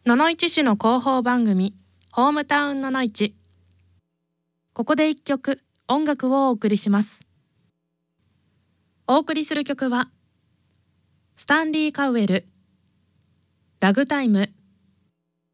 野々市市の広報番組ホームタウン野々市。ここで一曲音楽をお送りします。お送りする曲はスタンリー・カウエルラグタイム